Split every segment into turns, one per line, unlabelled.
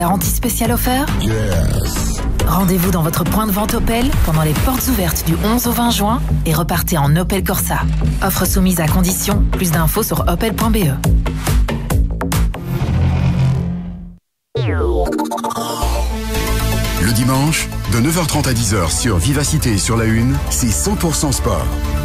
Garantie spéciale offert ? Rendez-vous dans votre point de vente Opel pendant les portes ouvertes du 11 au 20 juin et repartez en Opel Corsa. Offre soumise à condition. Plus d'infos sur opel.be.
Le dimanche, de 9h30 à 10h sur Vivacité et sur La Une, c'est 100% sport.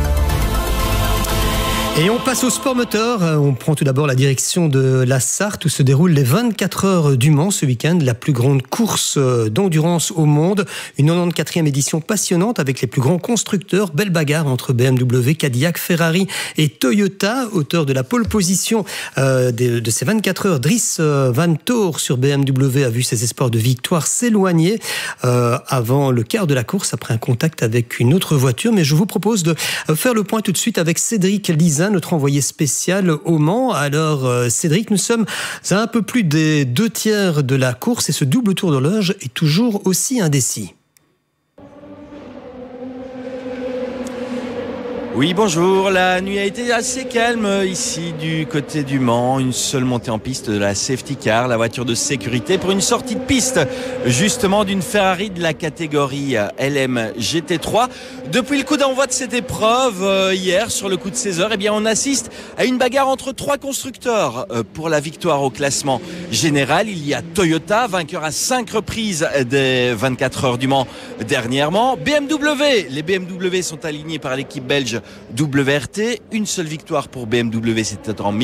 Et on passe au sport moteur. On prend tout d'abord la direction de la Sarthe où se déroulent les 24 heures du Mans ce week-end, la plus grande course d'endurance au monde. Une 94e édition passionnante avec les plus grands constructeurs. Belle bagarre entre BMW, Cadillac, Ferrari et Toyota. Auteur de la pole position de ces 24 heures, Dries Van Toor sur BMW a vu ses espoirs de victoire s'éloigner avant le quart de la course après un contact avec une autre voiture. Mais je vous propose de faire le point tout de suite avec Cédric Lisa, notre envoyé spécial au Mans. Alors Cédric, nous sommes à un peu plus des 2/3 de la course et ce double tour d'horloge est toujours aussi indécis.
Oui, bonjour. La nuit a été assez calme ici du côté du Mans. Une seule montée en piste de la safety car, la voiture de sécurité, pour une sortie de piste justement d'une Ferrari de la catégorie LM GT3. Depuis le coup d'envoi de cette épreuve, hier, sur le coup de 16h, eh bien, on assiste à une bagarre entre 3 constructeurs pour la victoire au classement général. Il y a Toyota, vainqueur à 5 reprises des 24 heures du Mans dernièrement. BMW, les BMW sont alignés par l'équipe belge WRT, une seule victoire pour BMW, c'était en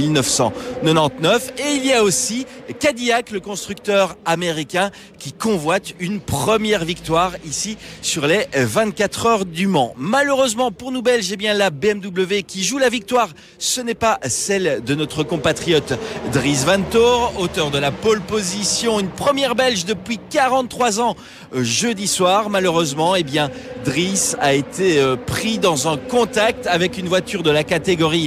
1999. Et il y a aussi Cadillac, le constructeur américain, qui convoite une première victoire ici sur les 24 heures du Mans. Malheureusement pour nous Belges, eh bien la BMW qui joue la victoire, ce n'est pas celle de notre compatriote Dries Van Toor, auteur de la pole position, une première Belge depuis 43 ans jeudi soir. Malheureusement, eh bien Dries a été pris dans un contact avec une voiture de la catégorie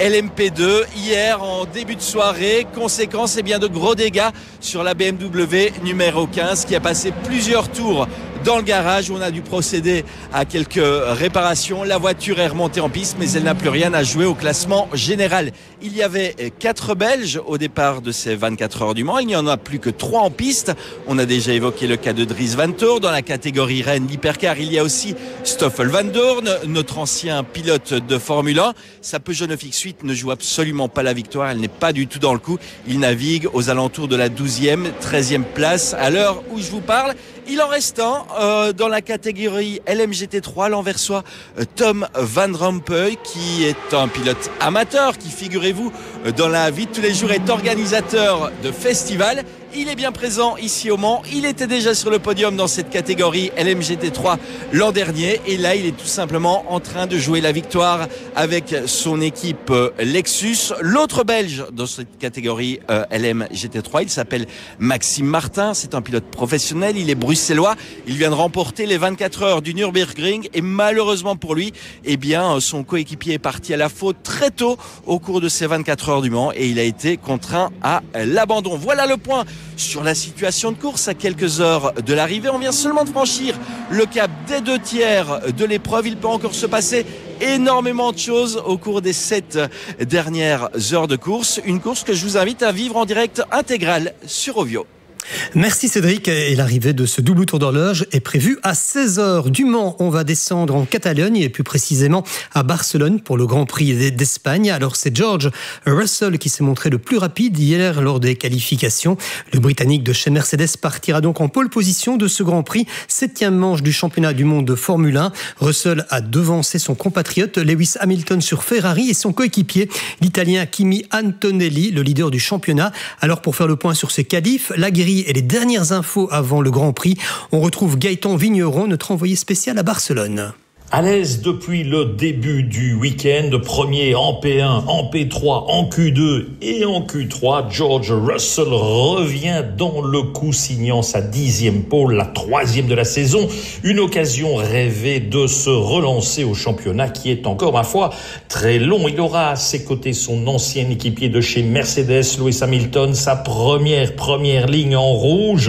LMP2 hier en début de soirée. Conséquence, eh bien, de gros dégâts sur la BMW numéro 15 qui a passé plusieurs tours dans le garage où on a dû procéder à quelques réparations. La voiture est remontée en piste, mais elle n'a plus rien à jouer au classement général. Il y avait 4 Belges au départ de ces 24 heures du Mans. Il n'y en a plus que 3 en piste. On a déjà évoqué le cas de Dries Van Toor. Dans la catégorie Rennes d'Hypercar, il y a aussi Stoffel Van Doorn, notre ancien pilote de Formule 1. Sa Peugeot 9X8 ne joue absolument pas la victoire. Elle n'est pas du tout dans le coup. Il navigue aux alentours de la 12e, 13e place à l'heure où je vous parle. Il en reste un dans la catégorie LMGT3, l'anversois Tom Van Rompuy, qui est un pilote amateur, qui, figurez-vous, dans la vie de tous les jours est organisateur de festivals. Il est bien présent ici au Mans. Il était déjà sur le podium dans cette catégorie LMGT3 l'an dernier. Et là, il est tout simplement en train de jouer la victoire avec son équipe Lexus. L'autre Belge dans cette catégorie LMGT3, il s'appelle Maxime Martin. C'est un pilote professionnel. Il est bruxellois. Il vient de remporter les 24 heures du Nürburgring. Et malheureusement pour lui, eh bien, son coéquipier est parti à la faute très tôt au cours de ces 24 heures du Mans. Et il a été contraint à l'abandon. Voilà le point sur la situation de course à quelques heures de l'arrivée. On vient seulement de franchir le cap des 2/3 de l'épreuve. Il peut encore se passer énormément de choses au cours des 7 dernières heures de course. Une course que je vous invite à vivre en direct intégral sur Ovio.
Merci Cédric. Et l'arrivée de ce double tour d'horloge est prévue à 16h. Du Mans, on va descendre en Catalogne et plus précisément à Barcelone pour le Grand Prix d'Espagne. Alors c'est George Russell qui s'est montré le plus rapide hier lors des qualifications. Le Britannique de chez Mercedes partira donc en pole position de ce Grand Prix, 7e manche du championnat du monde de Formule 1. Russell a devancé son compatriote Lewis Hamilton sur Ferrari et son coéquipier, l'Italien Kimi Antonelli, le leader du championnat. Alors pour faire le point sur ces qualifs, la grille et les dernières infos avant le Grand Prix, on retrouve Gaëtan Vigneron, notre envoyé spécial à Barcelone.
À l'aise depuis le début du week-end, premier en P1, en P3, en Q2 et en Q3, George Russell revient dans le coup, signant sa 10e pole, la 3e de la saison. Une occasion rêvée de se relancer au championnat qui est encore, ma foi, très long. Il aura à ses côtés son ancien équipier de chez Mercedes, Lewis Hamilton, sa première ligne en rouge.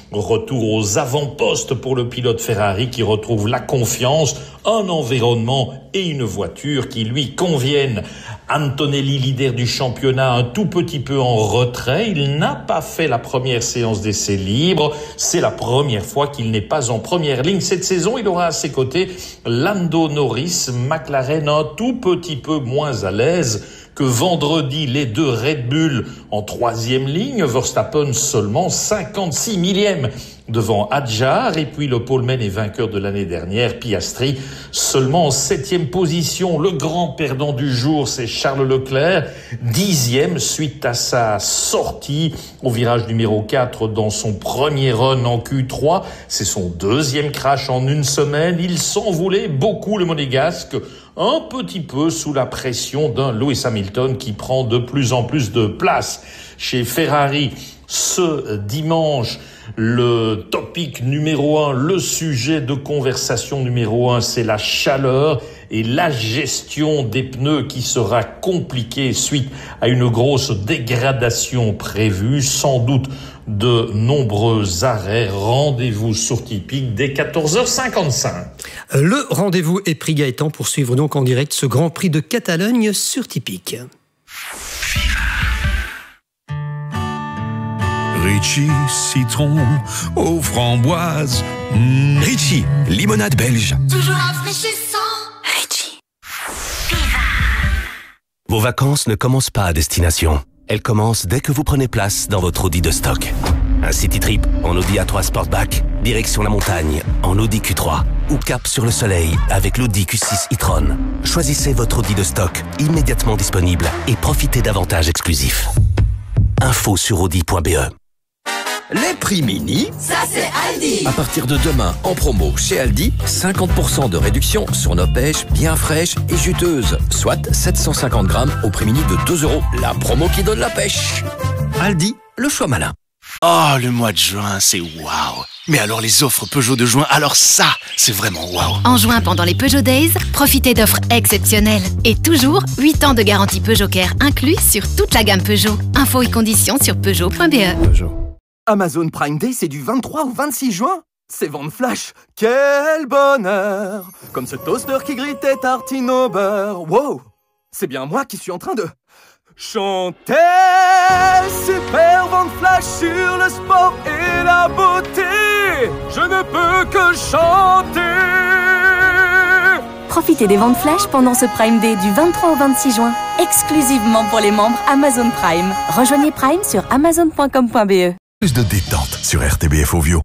Retour aux avant-postes pour le pilote Ferrari qui retrouve la confiance, un environnement et une voiture qui lui conviennent. Antonelli, leader du championnat, un tout petit peu en retrait. Il n'a pas fait la première séance d'essai libre. C'est la première fois qu'il n'est pas en première ligne. Cette saison, il aura à ses côtés Lando Norris, McLaren un tout petit peu moins à l'aise que vendredi, les deux Red Bull en troisième ligne, Verstappen seulement 56 millièmes devant Hadjar, et puis le poleman et vainqueur de l'année dernière, Piastri, seulement en 7e position. Le grand perdant du jour, c'est Charles Leclerc, 10e suite à sa sortie au virage numéro 4 dans son premier run en Q3. C'est son deuxième crash en une semaine. Il s'en voulait beaucoup, le Monégasque, un petit peu sous la pression d'un Lewis Hamilton qui prend de plus en plus de place. Chez Ferrari, ce dimanche, le topic numéro 1, le sujet de conversation numéro 1, c'est la chaleur et la gestion des pneus qui sera compliquée suite à une grosse dégradation prévue, sans doute de nombreux arrêts. Rendez-vous sur Tipeee dès 14h55.
Le rendez-vous est pris, Gaëtan, pour suivre donc en direct ce Grand Prix de Catalogne sur Tipeee.
Ritchie, citron aux framboises.
Ritchie, limonade belge.
Toujours rafraîchissant.
Ritchie. Vos vacances ne commencent pas à destination. Elles commencent dès que vous prenez place dans votre Audi de stock. Un city trip en Audi A3 Sportback, direction la montagne en Audi Q3 ou cap sur le soleil avec l'Audi Q6 e-tron. Choisissez votre Audi de stock immédiatement disponible et profitez d'avantages exclusifs. Info sur audi.be.
Les prix mini,
ça c'est Aldi.
À partir de demain, en promo chez Aldi, 50% de réduction sur nos pêches bien fraîches et juteuses, soit 750 grammes au prix mini de 2 €. La promo qui donne la pêche. Aldi, le choix malin.
Oh, le mois de juin, c'est waouh. Mais alors les offres Peugeot de juin, alors ça, c'est vraiment waouh.
En juin, pendant les Peugeot Days, profitez d'offres exceptionnelles. Et toujours, 8 ans de garantie Peugeot Care inclus sur toute la gamme Peugeot. Infos et conditions sur Peugeot.be.
Peugeot. Amazon Prime Day, c'est du 23 au 26 juin. C'est vente flash. Quel bonheur. Comme ce toaster qui grille tes tartines au beurre. Wow. C'est bien moi qui suis en train de chanter. Super vente flash sur le sport et la beauté. Je ne peux que chanter.
Profitez des ventes flash pendant ce Prime Day du 23 au 26 juin, exclusivement pour les membres Amazon Prime. Rejoignez Prime sur amazon.com.be.
Plus de détente sur RTBF Ovio.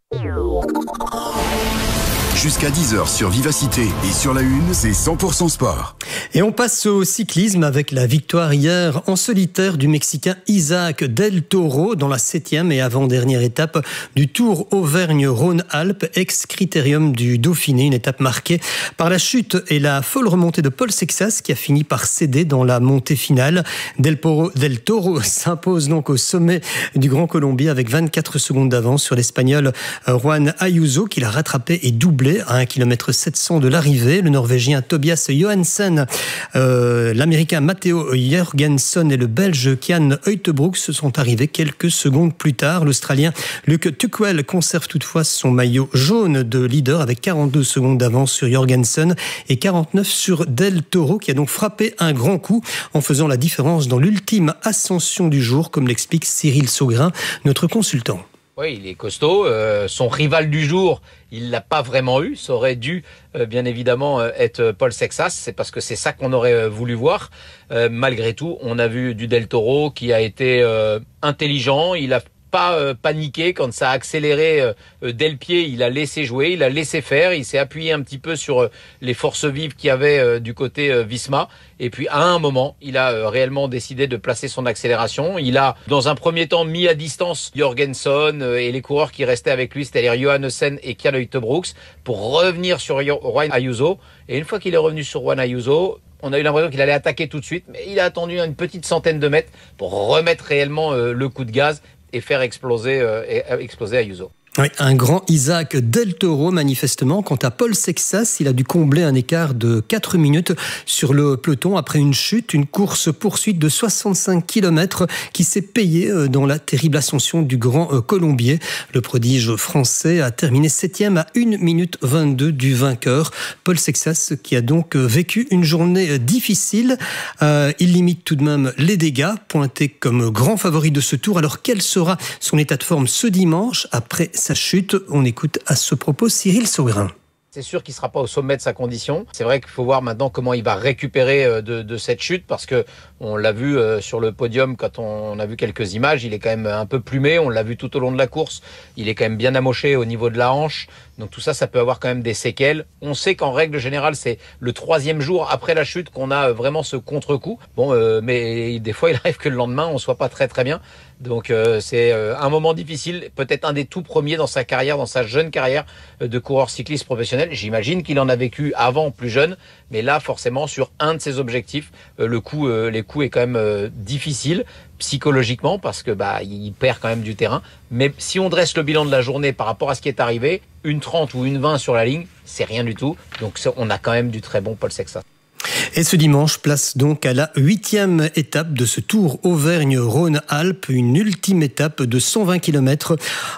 Jusqu'à 10h sur Vivacité et sur la Une, c'est 100% sport.
Et on passe au cyclisme avec la victoire hier en solitaire du Mexicain Isaac Del Toro dans la 7e et avant-dernière étape du Tour Auvergne-Rhône-Alpes, ex-critérium du Dauphiné, une étape marquée par la chute et la folle remontée de Paul Sexas qui a fini par céder dans la montée finale. Del Toro s'impose donc au sommet du Grand Colombier avec 24 secondes d'avance sur l'Espagnol Juan Ayuso qui l'a rattrapé et doublé à 1,7 km de l'arrivée. Le Norvégien Tobias Johansen, l'Américain Matteo Jorgensen et le Belge Kian Uijtebroeks se sont arrivés quelques secondes plus tard. L'Australien Luke Tuckwell conserve toutefois son maillot jaune de leader avec 42 secondes d'avance sur Jorgensen et 49 sur Del Toro qui a donc frappé un grand coup en faisant la différence dans l'ultime ascension du jour, comme l'explique Cyril Saugrin, notre consultant.
Oui, il est costaud. Son rival du jour, il l'a pas vraiment eu. Ça aurait dû, bien évidemment, être Paul Sexas. C'est parce que c'est ça qu'on aurait voulu voir. Malgré tout, on a vu du Del Toro qui a été intelligent. Il a pas paniqué quand ça a accéléré dès le pied. Il a laissé jouer, il a laissé faire. Il s'est appuyé un petit peu sur les forces vives qu'il y avait du côté Visma. Et puis à un moment, il a réellement décidé de placer son accélération. Il a, dans un premier temps, mis à distance Jorgensen et les coureurs qui restaient avec lui, c'est-à-dire Johansen et Kian Uijtebroeks, pour revenir sur Juan Ayuso. Et une fois qu'il est revenu sur Juan Ayuso, on a eu l'impression qu'il allait attaquer tout de suite, mais il a attendu une petite centaine de mètres pour remettre réellement le coup de gaz et faire exploser Ayuso.
Oui, un grand Isaac Del Toro, manifestement. Quant à Paul Sexas, il a dû combler un écart de 4 minutes sur le peloton après une chute, une course-poursuite de 65 km qui s'est payée dans la terrible ascension du Grand Colombier. Le prodige français a terminé 7e à 1 minute 22 du vainqueur. Paul Sexas qui a donc vécu une journée difficile. Il limite tout de même les dégâts, pointé comme grand favori de ce tour. Alors quel sera son état de forme ce dimanche après sa chute? On écoute à ce propos Cyril Sauguin.
C'est sûr qu'il ne sera pas au sommet de sa condition. C'est vrai qu'il faut voir maintenant comment il va récupérer de cette chute, parce que on l'a vu sur le podium quand on a vu quelques images, il est quand même un peu plumé, on l'a vu tout au long de la course, il est quand même bien amoché au niveau de la hanche, donc tout ça, ça peut avoir quand même des séquelles. On sait qu'en règle générale, c'est le 3e jour après la chute qu'on a vraiment ce contre-coup. Bon, mais des fois, il arrive que le lendemain, on soit pas très très bien. Donc c'est un moment difficile, peut-être un des tout premiers dans sa carrière, dans sa jeune carrière de coureur cycliste professionnel. J'imagine qu'il en a vécu avant, plus jeune, mais là forcément sur un de ses objectifs, les coups est quand même difficile psychologiquement, parce que il perd quand même du terrain. Mais si on dresse le bilan de la journée par rapport à ce qui est arrivé, une 30 ou une 20 sur la ligne, c'est rien du tout. Donc on a quand même du très bon Paul Sexas.
Et ce dimanche, place donc à la 8e étape de ce Tour Auvergne-Rhône-Alpes, une ultime étape de 120 km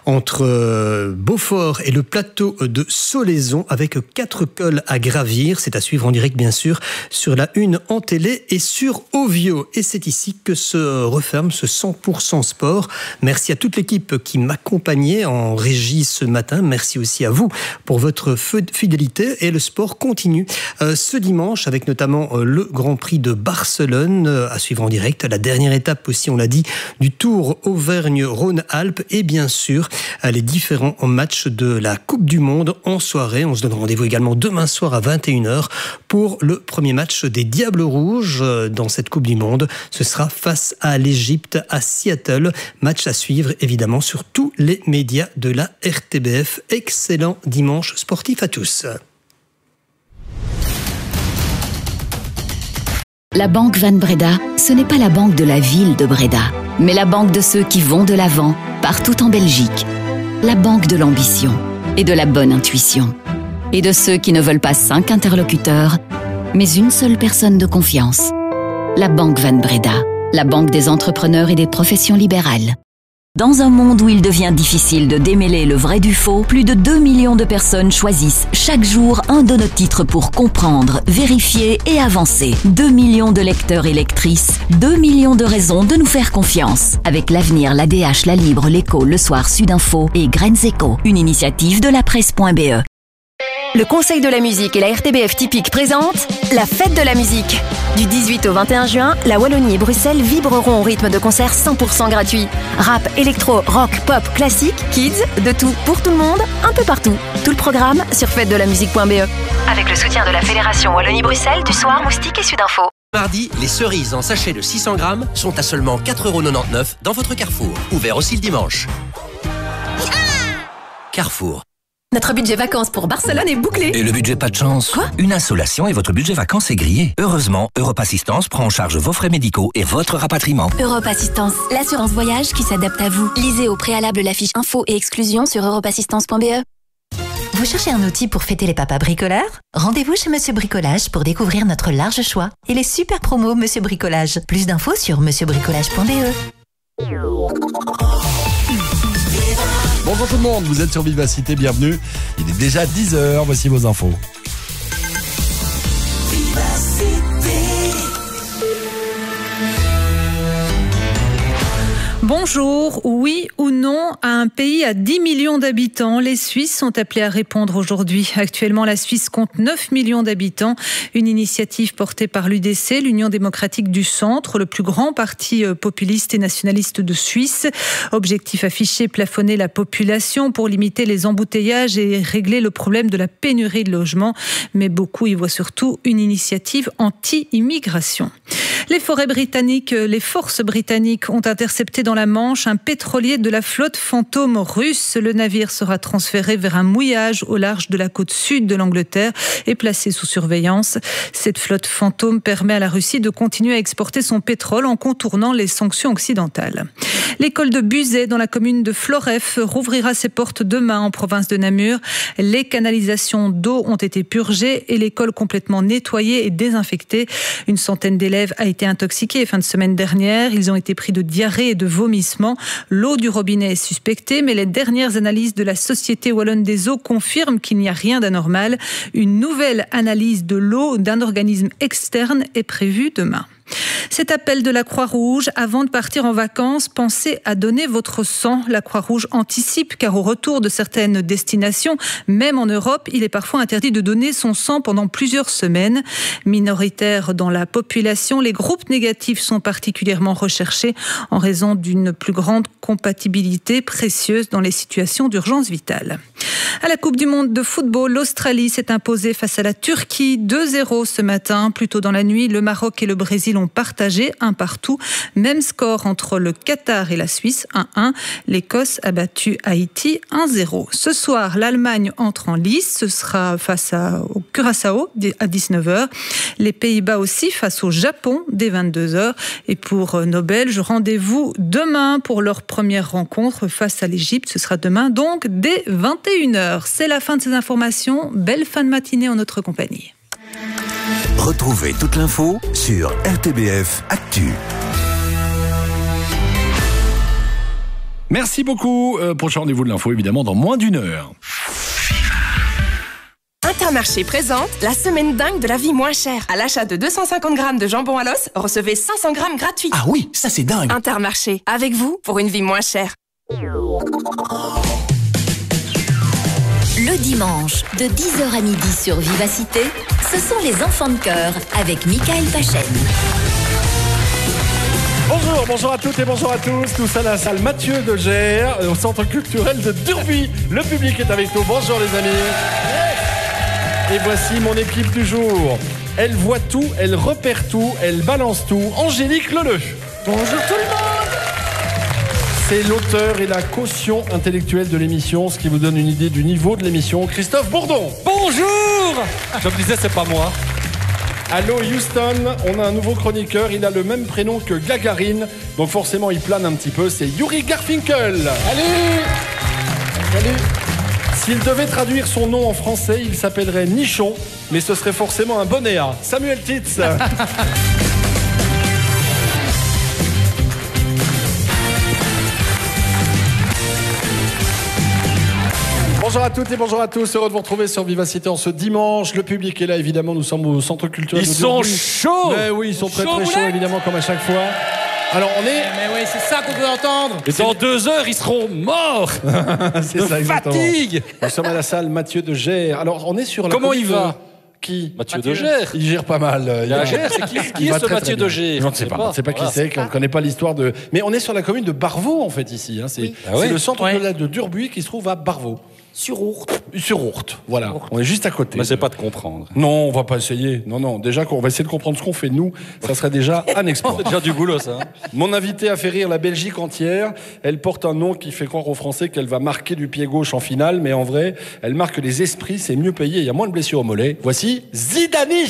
entre Beaufort et le plateau de Solaizon, avec 4 cols à gravir. C'est à suivre en direct, bien sûr, sur la 1 en télé et sur Ovio. Et c'est ici que se referme ce 100% sport. Merci à toute l'équipe qui m'accompagnait en régie ce matin. Merci aussi à vous pour votre fidélité. Et le sport continue ce dimanche avec notamment le Grand Prix de Barcelone à suivre en direct, la dernière étape aussi, on l'a dit, du Tour Auvergne-Rhône-Alpes et bien sûr les différents matchs de la Coupe du Monde en soirée. On se donne rendez-vous également demain soir à 21h pour le premier match des Diables Rouges dans cette Coupe du Monde. Ce sera face à l'Égypte à Seattle. Match à suivre évidemment sur tous les médias de la RTBF. Excellent dimanche sportif à tous.
La Banque Van Breda, ce n'est pas la banque de la ville de Breda, mais la banque de ceux qui vont de l'avant, partout en Belgique. La banque de l'ambition et de la bonne intuition. Et de ceux qui ne veulent pas 5 interlocuteurs, mais une seule personne de confiance. La Banque Van Breda, la banque des entrepreneurs et des professions libérales. Dans un monde où il devient difficile de démêler le vrai du faux, plus de 2 millions de personnes choisissent chaque jour un de nos titres pour comprendre, vérifier et avancer. 2 millions de lecteurs et lectrices, 2 millions de raisons de nous faire confiance. Avec l'Avenir, l'ADH, La Libre, l'Écho, Le Soir, Sudinfo et Graines Éco, une initiative de la presse.be.
Le Conseil de la musique et la RTBF Typique présentent la Fête de la musique. Du 18 au 21 juin, la Wallonie et Bruxelles vibreront au rythme de concerts 100% gratuits. Rap, électro, rock, pop, classique, kids, de tout pour tout le monde, un peu partout. Tout le programme sur fêtedelamusique.be. Avec le soutien de la Fédération Wallonie-Bruxelles, du Soir, Moustique et Sudinfo.
Mardi, les cerises en sachet de 600 grammes sont à seulement 4,99€ dans votre Carrefour. Ouvert aussi le dimanche. Carrefour.
Notre budget vacances pour Barcelone est bouclé.
Et le budget pas de chance?
Quoi?
Une insolation et votre budget vacances est grillé. Heureusement, Europe Assistance prend en charge vos frais médicaux et votre rapatriement.
Europe Assistance, l'assurance voyage qui s'adapte à vous. Lisez au préalable la fiche info et exclusion sur europeassistance.be.
Vous cherchez un outil pour fêter les papas bricoleurs? Rendez-vous chez Monsieur Bricolage pour découvrir notre large choix et les super promos Monsieur Bricolage. Plus d'infos sur monsieurbricolage.be.
Bonjour tout le monde, vous êtes sur Vivacité, bienvenue. Il est déjà 10h, voici vos infos.
Bonjour, oui ou non à un pays à 10 millions d'habitants? Les Suisses sont appelés à répondre aujourd'hui. Actuellement, la Suisse compte 9 millions d'habitants. Une initiative portée par l'UDC, l'Union démocratique du centre, le plus grand parti populiste et nationaliste de Suisse. Objectif affiché, plafonner la population pour limiter les embouteillages et régler le problème de la pénurie de logements. Mais beaucoup y voient surtout une initiative anti-immigration. Les forces britanniques ont intercepté dans la Manche un pétrolier de la flotte fantôme russe. Le navire sera transféré vers un mouillage au large de la côte sud de l'Angleterre et placé sous surveillance. Cette flotte fantôme permet à la Russie de continuer à exporter son pétrole en contournant les sanctions occidentales. L'école de Buzet, dans la commune de Floreffe, rouvrira ses portes demain en province de Namur. Les canalisations d'eau ont été purgées et l'école complètement nettoyée et désinfectée. Une centaine d'élèves a été intoxiquée fin de semaine dernière. Ils ont été pris de diarrhée et de vomissements. L'eau du robinet est suspectée, mais les dernières analyses de la Société Wallonne des Eaux confirment qu'il n'y a rien d'anormal. Une nouvelle analyse de l'eau d'un organisme externe est prévue demain. Cet appel de la Croix-Rouge, avant de partir en vacances, pensez à donner votre sang. La Croix-Rouge anticipe, car au retour de certaines destinations, même en Europe, il est parfois interdit de donner son sang pendant plusieurs semaines. Minoritaires dans la population, les groupes négatifs sont particulièrement recherchés en raison d'une plus grande compatibilité précieuse dans les situations d'urgence vitale. À la Coupe du Monde de football, l'Australie s'est imposée face à la Turquie 2-0 ce matin. Plus tôt dans la nuit, le Maroc et le Brésil ont partagé un partout. Même score entre le Qatar et la Suisse, 1-1. L'Écosse a battu Haïti 1-0. Ce soir, l'Allemagne entre en lice. Ce sera face au Curaçao à 19h. Les Pays-Bas aussi face au Japon dès 22h. Et pour nos Belges, rendez-vous demain pour leur première rencontre face à l'Égypte. Ce sera demain donc dès 21h. C'est la fin de ces informations. Belle fin de matinée en notre compagnie.
Retrouvez toute l'info sur RTBF Actu.
Merci beaucoup. Prochain rendez-vous de l'info, évidemment, dans moins d'une heure.
Intermarché présente la semaine dingue de la vie moins chère. À l'achat de 250 grammes de jambon à l'os, recevez 500 grammes gratuits.
Ah oui, ça c'est dingue.
Intermarché, avec vous pour une vie moins chère.
Le dimanche, de 10h à midi sur Vivacité, ce sont les enfants de chœur avec Michael Pachen.
Bonjour à toutes et bonjour à tous. Nous sommes à la salle Mathieu de Gers, au centre culturel de Durbuy. Le public est avec nous. Bonjour les amis. Et voici mon équipe du jour. Elle voit tout, elle repère tout, elle balance tout. Angélique Leleu.
Bonjour tout le monde.
C'est l'auteur et la caution intellectuelle de l'émission, ce qui vous donne une idée du niveau de l'émission. Christophe Bourdon.
Bonjour. Je me disais, c'est pas moi.
Allô Houston, on a un nouveau chroniqueur, il a le même prénom que Gagarine, donc forcément il plane un petit peu, c'est Yuri Garfinkel. Salut. S'il devait traduire son nom en français, il s'appellerait Nichon, mais ce serait forcément un bonéa. Samuel Titz. Bonjour à toutes et bonjour à tous, heureux de vous retrouver sur Vivacité en ce dimanche. Le public est là, évidemment, nous sommes au centre culturel de Durbuy.
Ils sont chauds.
Mais oui, ils sont très chauds, évidemment, comme à chaque fois. Alors on est...
Mais oui, c'est ça qu'on veut entendre. Et dans 2 heures, ils seront morts.
C'est ça, exactement.
Fatigue.
Nous sommes à la salle Mathieu de Gers. Alors on est sur la...
Comment il va?
Qui?
Mathieu de Gers.
Il gère pas mal.
C'est qui est ce Mathieu de Gers?
Je ne sais pas. On ne sait pas qui c'est, on ne connaît pas l'histoire de... Mais on est sur la commune de Barvaux, en fait, ici. Hein. C'est le centre de Durbuy qui se trouve à Barvaux.
Sur Ourthe.
Sur Ourthe, voilà. On est juste à côté.
Mais c'est pas de comprendre.
Non, on va pas essayer. Non. Déjà qu'on va essayer de comprendre ce qu'on fait nous, ça serait déjà un exploit.
C'est déjà du boulot, ça.
Mon invitée a fait rire la Belgique entière. Elle porte un nom qui fait croire aux Français qu'elle va marquer du pied gauche en finale, mais en vrai, elle marque les esprits, c'est mieux payé, il y a moins de blessures au mollet. Voici Zidani.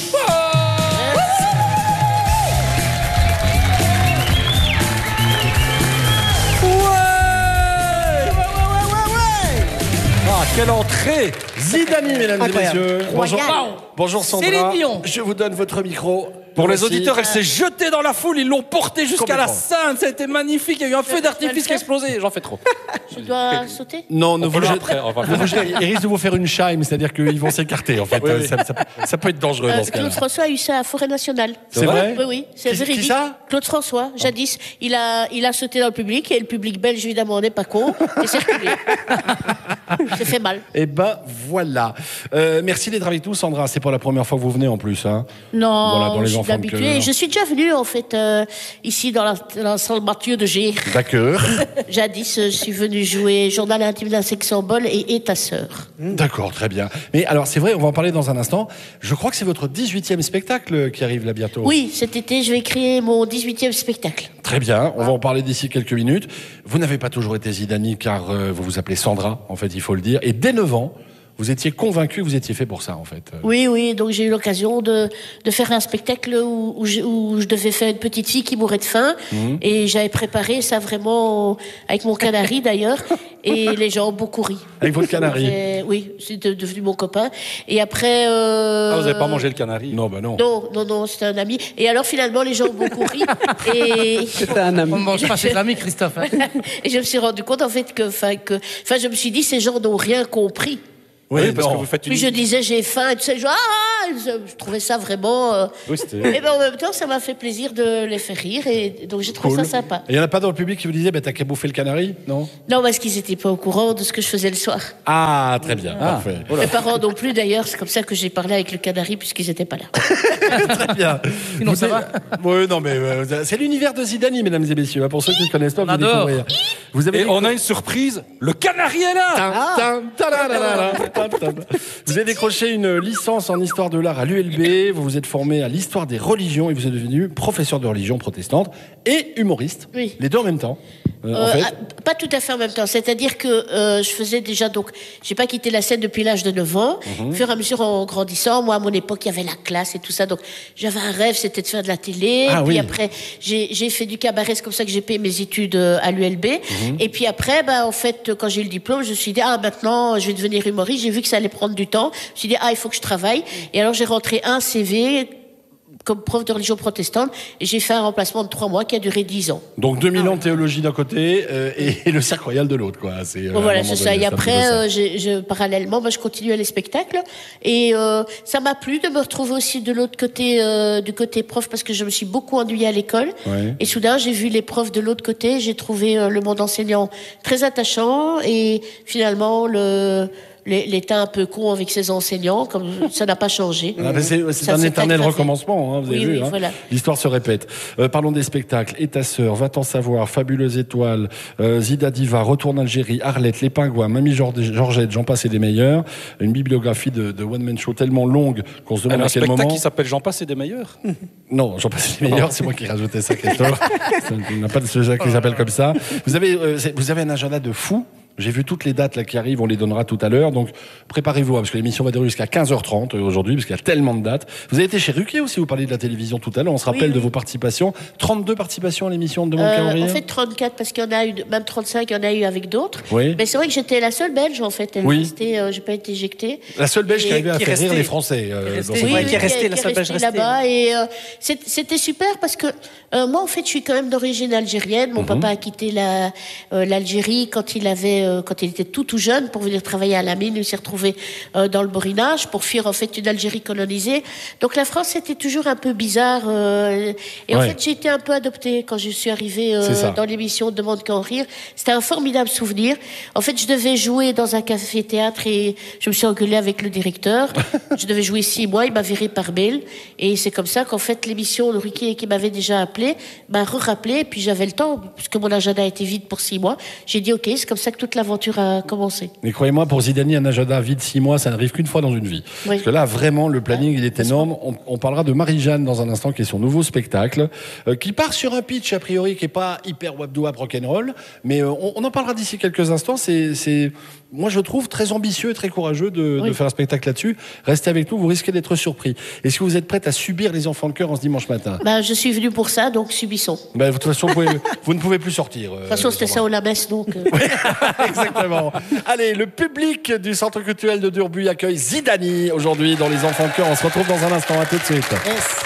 Quelle entrée!
Zidani, mesdames et messieurs. Bonjour Sandra.
Céline Dion.
Je vous donne votre micro.
Pour les auditeurs, elle s'est jetée dans la foule, ils l'ont portée jusqu'à la Sainte, ça a été magnifique, il y a eu un feu d'artifice qui a explosé, j'en fais trop.
Je dois sauter?
Non,
ne vous le après.
Il risque de vous faire une chime, c'est-à-dire qu'ils vont s'écarter en fait. Oui. Ça peut être dangereux dans ce cas-là.
Claude François a eu ça à Forêt Nationale.
C'est vrai?
Oui, c'est véridique.
Qui ça?
Claude François, jadis, il a sauté dans le public et le public belge évidemment n'est pas con et c'est reculé. C'est fait mal.
Eh ben Voilà. Merci d'être avec nous, Sandra. C'est pas la première fois que vous venez en plus. Hein.
Non,
voilà, dans les
je suis
enfants de
habituée.
cœur.
Je suis déjà venue, en fait, ici dans la salle Mathieu de Gers.
D'accord.
Jadis, je suis venue jouer Journal intime d'un sexe symbole et ta sœur.
D'accord, très bien. Mais alors, c'est vrai, on va en parler dans un instant. Je crois que c'est votre 18e spectacle qui arrive là bientôt.
Oui, cet été, je vais créer mon 18e spectacle.
Très bien, on va en parler d'ici quelques minutes. Vous n'avez pas toujours été Zidani car vous vous appelez Sandra, en fait, il faut le dire. Et dès 9 ans, vous étiez convaincu que vous étiez fait pour ça, en fait.
Oui, donc j'ai eu l'occasion de faire un spectacle où je devais faire une petite fille qui mourait de faim. Et j'avais préparé ça vraiment avec mon canari, d'ailleurs. Et les gens ont beaucoup ri.
Avec votre canari?
Oui, c'est devenu mon copain. Et après...
Ah, vous n'avez pas mangé le canari?
Non, bah non.
Non, c'était un ami. Et alors, finalement, les gens ont beaucoup ri. Et...
C'était un ami.
On ne mange pas chez l'ami, Christophe. Hein.
Et je me suis rendu compte, en fait, je me suis dit, ces gens n'ont rien compris.
Oui, parce que vous faites une...
Puis je disais j'ai faim et tout ça, je trouvais ça vraiment...
Oui, c'était...
Et ben en même temps, ça m'a fait plaisir de les faire rire et donc j'ai trouvé ça sympa.
Et il n'y en a pas dans le public qui vous disait t'as qu'à bouffer le canari? Non?
Non, parce qu'ils n'étaient pas au courant de ce que je faisais le soir.
Ah, très bien, parfait.
Mes parents non plus d'ailleurs, c'est comme ça que j'ai parlé avec le canari puisqu'ils n'étaient pas là.
Très bien.
Non, ça va.
Oui, non, mais c'est l'univers de Zidani, mesdames et messieurs. Pour ceux qui ne connaissent pas, vous découvrir.
Et on a une surprise, le canari est là.
Vous avez décroché une licence en histoire de l'art à l'ULB, vous vous êtes formé à l'histoire des religions et vous êtes devenu professeur de religion protestante et humoriste.
Oui.
Les deux en même temps. En fait.
Pas tout à fait en même temps. C'est-à-dire que je faisais déjà, donc, j'ai pas quitté la scène depuis l'âge de 9 ans. Au fur et à mesure, en grandissant, moi, à mon époque, il y avait la classe et tout ça. Donc, j'avais un rêve, c'était de faire de la télé. Puis après, j'ai fait du cabaret. C'est comme ça que j'ai payé mes études à l'ULB. Et puis après, en fait, quand j'ai eu le diplôme, je me suis dit, maintenant, je vais devenir humoriste. J'ai vu que ça allait prendre du temps. Je me suis dit, il faut que je travaille. Et alors, j'ai rentré un CV comme prof de religion protestante, et j'ai fait un remplacement de 3 mois qui a duré 10 ans.
Donc 2000 ans de théologie d'un côté et le cercle royal de l'autre, quoi.
Voilà, c'est ça. Et après, parallèlement, je continuais les spectacles, et ça m'a plu de me retrouver aussi de l'autre côté, du côté prof, parce que je me suis beaucoup ennuyée à l'école. Ouais. Et soudain, j'ai vu les profs de l'autre côté, j'ai trouvé le monde enseignant très attachant, et finalement, l'État un peu con avec ses enseignants, comme ça n'a pas changé.
C'est un éternel recommencement, vous avez vu.
Voilà.
L'histoire se répète. Parlons des spectacles. Et ta sœur, Va-t'en savoir, Fabuleuse étoile, Zida Diva, Retourne Algérie, Arlette, Les Pingouins, Mamie Georgette, j'en passe et des meilleurs. Une bibliographie de One Man Show tellement longue qu'on se demande à quel moment.
Un spectacle qui s'appelle J'en passe et des meilleurs.
Non, J'en passe et des meilleurs, c'est moi qui ai rajouté ça, Christophe. Il n'y a pas de sujet qui s'appelle comme ça. Vous avez un agenda de fou. J'ai vu toutes les dates là qui arrivent, on les donnera tout à l'heure. Donc préparez-vous, parce que l'émission va dérouler jusqu'à 15h30 aujourd'hui, parce qu'il y a tellement de dates. Vous avez été chez Ruquier aussi, vous parliez de la télévision tout à l'heure. On se rappelle de vos participations. 32 participations à l'émission de Mon Calendrier.
En fait 34, parce qu'il y en a eu, même 35, il y en a eu avec d'autres.
Oui.
Mais c'est vrai que j'étais la seule belge en fait. J'ai pas été éjectée.
La seule belge qui arrivait à faire rire les Français.
Qui est restée, la seule belge restée.
Là-bas. Et c'était super parce que moi en fait je suis quand même d'origine algérienne. Mon papa a quitté l'Algérie quand il était tout jeune pour venir travailler à la mine. Il s'est retrouvé dans le Borinage pour fuir en fait une Algérie colonisée. Donc la France c'était toujours un peu bizarre. Et en fait j'ai été un peu adoptée quand je suis arrivée dans l'émission Demande qu'à en rire. C'était un formidable souvenir. En fait je devais jouer dans un café-théâtre et je me suis engueulée avec le directeur. Je devais jouer 6 mois, il m'a viré par mail. Et c'est comme ça qu'en fait l'émission de Ruquier qui m'avait déjà appelé m'a rappelé. Puis j'avais le temps, puisque mon agenda était vide pour 6 mois. J'ai dit ok, c'est comme ça que toute l'aventure a commencé.
Mais croyez-moi, pour Zidani, un agenda vide 6 mois, ça n'arrive qu'une fois dans une vie. Oui. Parce que là, vraiment, le planning, il est énorme. On parlera de Marie-Jeanne dans un instant, qui est son nouveau spectacle, qui part sur un pitch, a priori, qui est pas hyper wabdouab rock'n'roll, mais on en parlera d'ici quelques instants. C'est moi, je trouve très ambitieux et très courageux de faire un spectacle là-dessus. Restez avec nous, vous risquez d'être surpris. Est-ce que vous êtes prête à subir les enfants de cœur en ce dimanche matin?
Je suis venue pour ça, donc subissons.
De toute façon, vous ne pouvez plus sortir.
De toute façon, c'était ça au la messe, donc...
Exactement. Allez, le public du Centre culturel de Durbuy accueille Zidani aujourd'hui dans Les Enfants de cœur. On se retrouve dans un instant, à tout de suite.
Yes.